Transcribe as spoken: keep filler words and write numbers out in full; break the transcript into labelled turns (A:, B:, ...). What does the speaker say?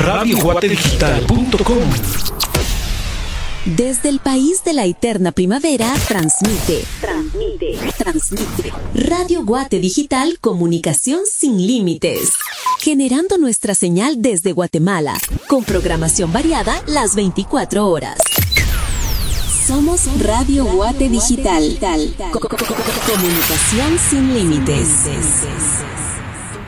A: radio guate digital punto com.
B: Desde el país de la eterna primavera, transmite, transmite, transmite. Radio Guate Digital, comunicación sin límites. Generando nuestra señal desde Guatemala, con programación variada las veinticuatro horas. Somos Radio Guate Digital. Comunicación sin límites.